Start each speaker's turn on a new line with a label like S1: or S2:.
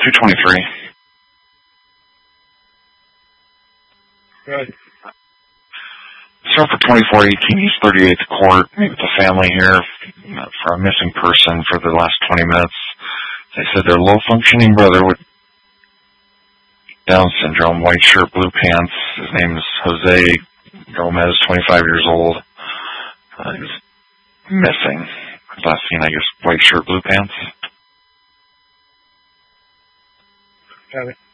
S1: 223.
S2: Good.
S1: So for 2418 East 38th Court, meet with the family here for a missing person for the last 20 minutes. They said their low-functioning brother with Down syndrome, white shirt, blue pants. His name is Jose Gomez, 25 years old. He's missing. Last seen, I guess, white shirt, blue pants.
S2: Got it.